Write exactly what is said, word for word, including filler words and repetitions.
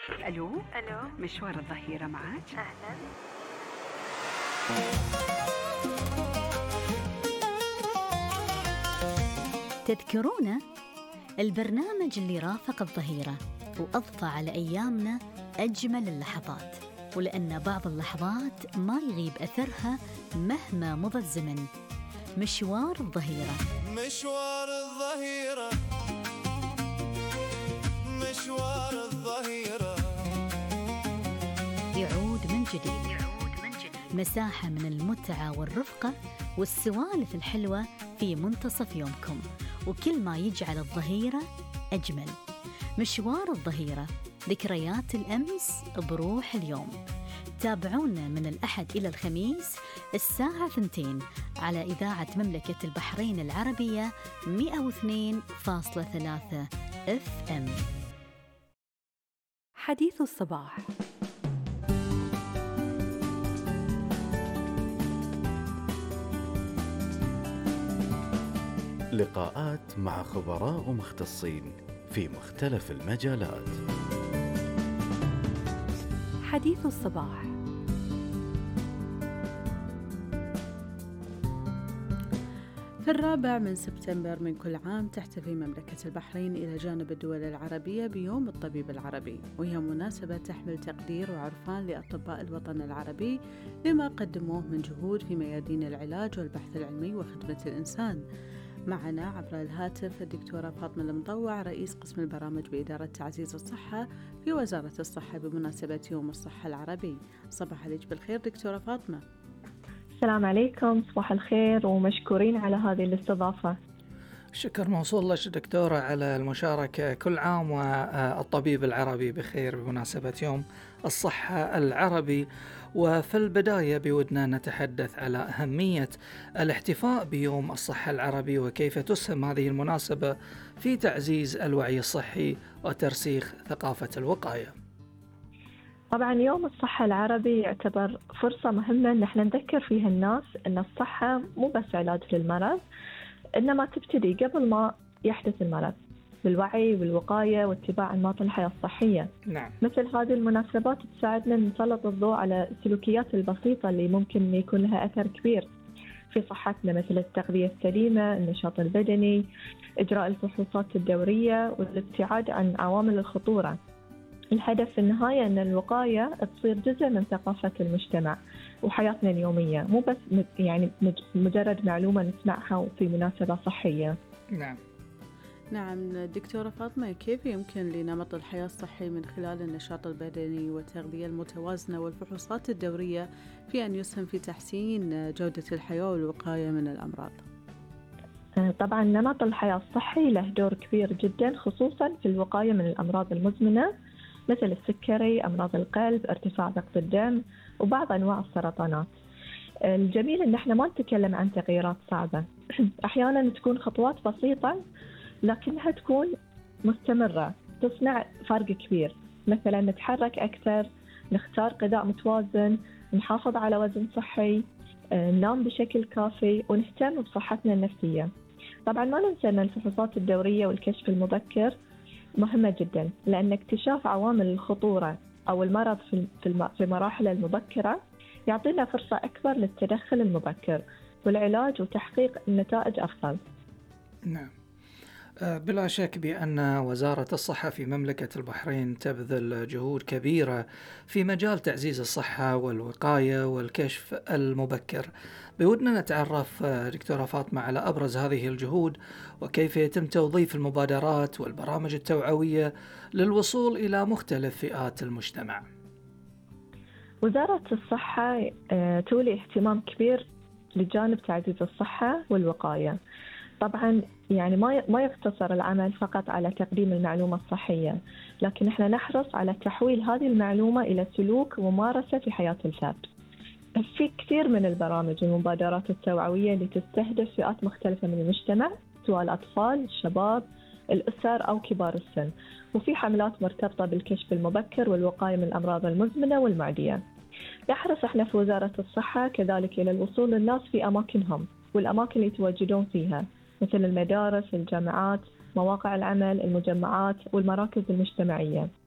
ألو. ألو. مشوار الظهيرة معك. أهلا. تذكرونه البرنامج اللي رافق الظهيرة وأضفى على أيامنا أجمل اللحظات، ولأن بعض اللحظات ما يغيب أثرها مهما مضى الزمن. مشوار الظهيرة. مشوار الظهيرة مشوار الظهيرة يعود من جديد. يعود من جديد. مساحة من المتعة والرفقة والسوالف الحلوة في منتصف يومكم، وكل ما يجعل الظهيرة أجمل. مشوار الظهيرة، ذكريات الأمس بروح اليوم. تابعونا من الأحد إلى الخميس الساعة ثنتين على إذاعة مملكة البحرين العربية مئة واثنين فاصلة ثلاثة إف إم. حديث الصباح. لقاءات مع خبراء ومختصين في مختلف المجالات. حديث الصباح. في الرابع من سبتمبر من كل عام تحتفي مملكة البحرين إلى جانب الدول العربية بيوم الطبيب العربي، وهي مناسبة تحمل تقدير وعرفان لأطباء الوطن العربي لما قدموه من جهود في ميادين العلاج والبحث العلمي وخدمة الإنسان. معنا عبر الهاتف الدكتورة فاطمة المطوع، رئيس قسم البرامج بإدارة تعزيز الصحة في وزارة الصحة بمناسبة يوم الصحة العربي. صباح عليك بالخير دكتورة فاطمة. السلام عليكم، صباح الخير ومشكورين على هذه الاستضافة. شكر موصول لك دكتورة على المشاركة. كل عام والطبيب العربي بخير بمناسبة يوم الصحة العربي. وفي البداية بودنا نتحدث على أهمية الاحتفاء بيوم الصحة العربي وكيف تسهم هذه المناسبة في تعزيز الوعي الصحي وترسيخ ثقافة الوقاية. طبعا يوم الصحة العربي يعتبر فرصة مهمة ان احنا نذكر فيها الناس ان الصحة مو بس علاج للمرض، إنما تبتدي قبل ما يحدث المرض بالوعي والوقاية واتباع أنماط الحياة الصحية. نعم. مثل هذه المناسبات تساعدنا نسلط الضوء على السلوكيات البسيطة اللي ممكن يكون لها أثر كبير في صحتنا، مثل التغذية السليمة، النشاط البدني، إجراء الفحوصات الدورية والابتعاد عن عوامل الخطورة. الهدف في النهاية أن الوقاية تصير جزء من ثقافة المجتمع وحياتنا اليومية، مو بس يعني مجرد معلومة نسمعها في مناسبة صحية. نعم. نعم دكتورة فاطمة، كيف يمكن لنمط الحياة الصحي من خلال النشاط البدني والتغذية المتوازنة والفحوصات الدورية في أن يسهم في تحسين جودة الحياة والوقاية من الأمراض؟ طبعا نمط الحياة الصحي له دور كبير جدا، خصوصا في الوقاية من الأمراض المزمنة مثل السكري، أمراض القلب، ارتفاع ضغط الدم، وبعض أنواع السرطانات. الجميل إن احنا ما نتكلم عن تغييرات صعبة، أحيانا تكون خطوات بسيطة لكنها تكون مستمرة تصنع فرق كبير. مثلا نتحرك أكثر، نختار غذاء متوازن، نحافظ على وزن صحي، ننام بشكل كافي، ونهتم بصحتنا النفسية. طبعا ما ننسى أن الفحوصات الدورية والكشف المبكر مهمة جدا، لأن اكتشاف عوامل الخطورة أو المرض في المراحل المبكرة يعطينا فرصة أكبر للتدخل المبكر والعلاج وتحقيق النتائج أفضل. نعم. بلا شك بأن وزارة الصحة في مملكة البحرين تبذل جهود كبيرة في مجال تعزيز الصحة والوقاية والكشف المبكر. بودنا نتعرف دكتورة فاطمة على أبرز هذه الجهود وكيف يتم توظيف المبادرات والبرامج التوعوية للوصول إلى مختلف فئات المجتمع. وزارة الصحة تولي اهتمام كبير لجانب تعزيز الصحة والوقاية. طبعا يعني ما ما يقتصر العمل فقط على تقديم المعلومة الصحية، لكن احنا نحرص على تحويل هذه المعلومة إلى سلوك وممارسة في حياة الفرد. في كثير من البرامج والمبادرات التوعوية اللي تستهدف فئات مختلفة من المجتمع، سواء الأطفال، الشباب، الأسر أو كبار السن، وفي حملات مرتبطة بالكشف المبكر والوقاية من الأمراض المزمنة والمعدية. نحرص احنا في وزارة الصحة كذلك إلى الوصول للناس في أماكنهم والأماكن اللي يتواجدون فيها، مثل المدارس، الجامعات، مواقع العمل، المجمعات والمراكز المجتمعية.